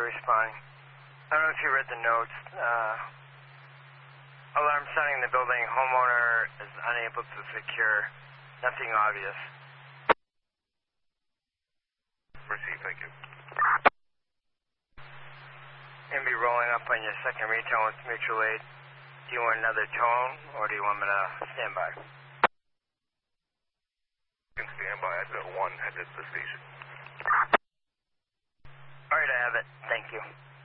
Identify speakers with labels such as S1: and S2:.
S1: responding. I don't know if you read the notes. Alarm sounding in the building. Homeowner is unable to secure. Nothing obvious.
S2: Received, thank you.
S1: Going to be rolling up on your second retone with mutual aid. Do you want another tone, or do you want me to stand by?
S2: You can stand by. I've got one headed to the station.
S1: All right, I have it. Thank you.